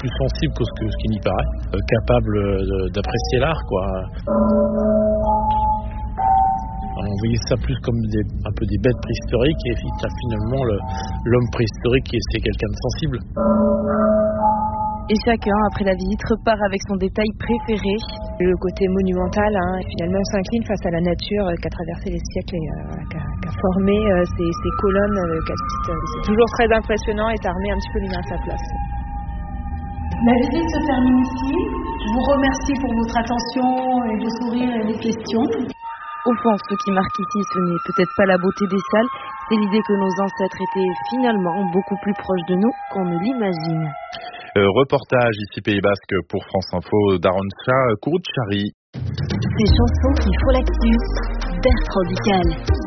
plus sensible que ce qui n'y paraît, capable d'apprécier l'art, quoi. On voyait ça plus comme un peu des bêtes préhistoriques, et finalement l'homme préhistorique c'est quelqu'un de sensible. Et chacun, après la visite, repart avec son détail préféré. Le côté monumental, finalement on s'incline face à la nature qui a traversé les siècles et qui a formé ces colonnes calcites. C'est toujours très impressionnant et ça remet un petit peu l'humain à sa place. La visite se termine ici. Je vous remercie pour votre attention et vos sourires et les questions. Au fond, ce qui marque ici, ce n'est peut-être pas la beauté des salles, c'est l'idée que nos ancêtres étaient finalement beaucoup plus proches de nous qu'on ne l'imagine. Reportage ici Pays Basque pour France Info d'Arantxa Kuruchari. Ces chansons qui font l'actu, Bertrand Ducal.